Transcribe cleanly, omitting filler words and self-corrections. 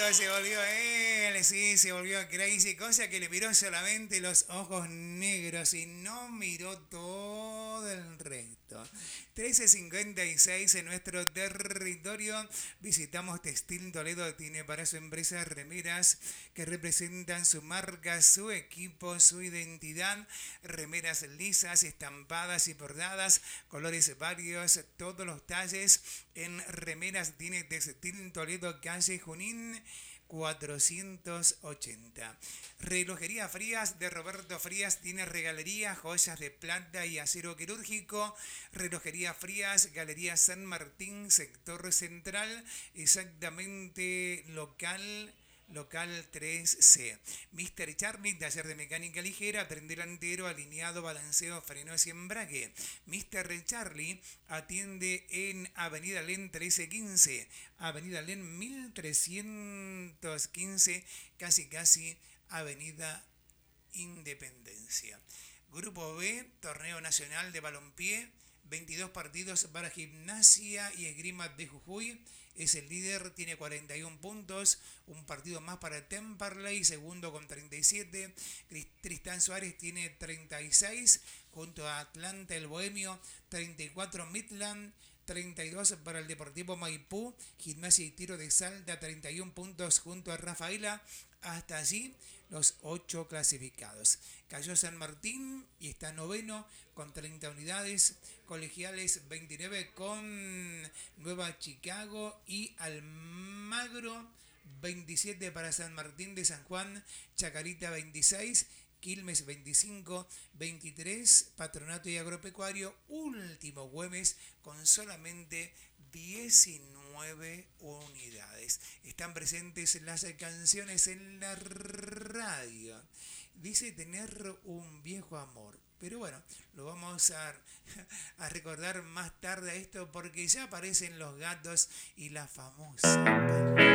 volvió él, sí, se volvió crazy, cosa que le miró solamente los ojos negros y no miró todo el resto. 13:56 en nuestro territorio. Visitamos Textil Toledo, tiene para su empresa remeras que representan su marca, su equipo, su identidad. Remeras lisas, estampadas y bordadas, colores varios, todos los talles. En remeras tiene Textil Toledo, calle Junín 480. Relojería Frías de Roberto Frías tiene regalería, joyas de plata y acero quirúrgico. Relojería Frías, Galería San Martín, sector central, exactamente local 3C. Mr. Charlie, taller de mecánica ligera, tren delantero, alineado, balanceo, frenos y embrague. Mr. Charlie atiende en Avenida Len 1315, Avenida Len 1315, casi Avenida Independencia. Grupo B, Torneo Nacional de Balompié, 22 partidos para Gimnasia y Esgrima de Jujuy. Es el líder, tiene 41 puntos, un partido más para Temperley, segundo con 37. Tristán Suárez tiene 36, junto a Atlanta el Bohemio, 34 Midland, 32 para el Deportivo Maipú. Gimnasia y Tiro de Salta, 31 puntos junto a Rafaela. Hasta allí los 8 clasificados. Cayó San Martín y está noveno con 30 unidades. Colegiales 29 con Nueva Chicago y Almagro 27 para San Martín de San Juan. Chacarita 26. Quilmes 25, 23, Patronato y Agropecuario, último Güemes con solamente 19 unidades. Están presentes las canciones en la radio. Dice tener un viejo amor. Pero bueno, lo vamos a recordar más tarde a esto porque ya aparecen los gatos y la famosa